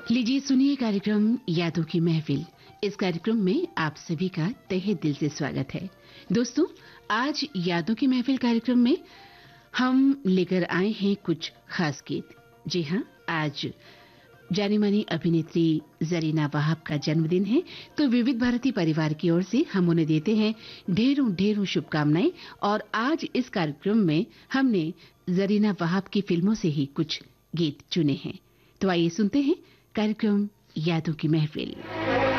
लीजिए सुनिए कार्यक्रम यादों की महफिल। इस कार्यक्रम में आप सभी का तहे दिल से स्वागत है। दोस्तों, आज यादों की महफिल कार्यक्रम में हम लेकर आए हैं कुछ खास गीत। जी हाँ, आज जानी मानी अभिनेत्री जरीना वहाब का जन्मदिन है, तो विविध भारती परिवार की ओर से हम उन्हें देते हैं ढेरों ढेरों शुभकामनाएं। और आज इस कार्यक्रम में हमने जरीना वहाब की फिल्मों से ही कुछ गीत चुने हैं। तो आइए सुनते हैं कार्यक्रम यादों की महफिल।